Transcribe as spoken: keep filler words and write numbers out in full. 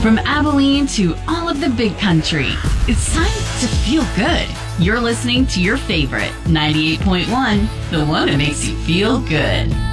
From Abilene to all of the big country, it's time to feel good. You're listening to your favorite ninety-eight point one, the one that makes you feel good.